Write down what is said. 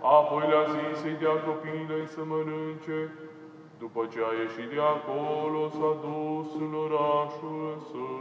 Apoi le-a zis să-i dea copilului să mănânce. După ce a ieșit de acolo, s-a dus în orașul său.